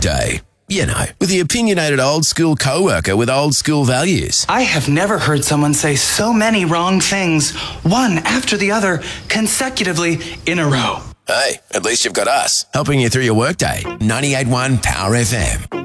workday. You know, with the opinionated old school co-worker with old school values. I have never heard someone say so many wrong things, one after the other, consecutively in a row. Hey, at least you've got us, helping you through your workday. 98.1 Power FM.